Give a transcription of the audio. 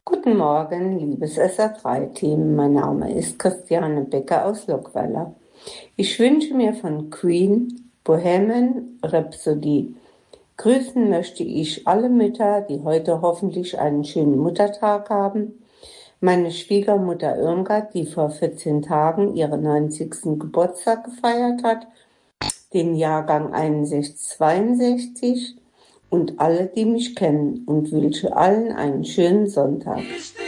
Guten Morgen, liebes SR3-Team. Mein Name ist Christiane Becker aus Lockweiler. Ich wünsche mir von Queen Bohemian Rhapsody. Grüßen möchte ich alle Mütter, die heute hoffentlich einen schönen Muttertag haben. Meine Schwiegermutter Irmgard, die vor 14 Tagen ihren 90. Geburtstag gefeiert hat, den Jahrgang 61-62 und alle, die mich kennen, und wünsche allen einen schönen Sonntag.